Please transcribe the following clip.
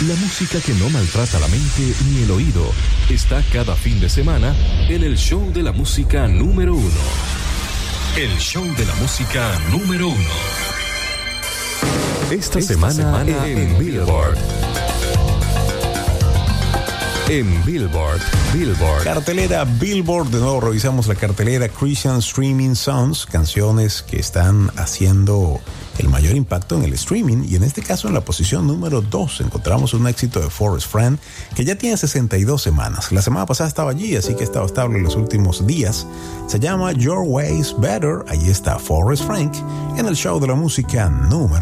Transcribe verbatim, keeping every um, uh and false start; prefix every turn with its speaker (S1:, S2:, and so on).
S1: La música que no maltrata la mente ni el oído está cada fin de semana en el show de la música número uno. El show de la música número uno. Esta, Esta semana, semana en, en Billboard. En Billboard, Billboard.
S2: Cartelera Billboard, de nuevo revisamos la cartelera Christian Streaming Songs, canciones que están haciendo el mayor impacto en el streaming, y en este caso en la posición número dos encontramos un éxito de Forrest Frank que ya tiene sesenta y dos semanas. La semana pasada estaba allí, así que ha estado estable en los últimos días. Se llama Your Way is Better. Ahí está Forrest Frank en el show de la música número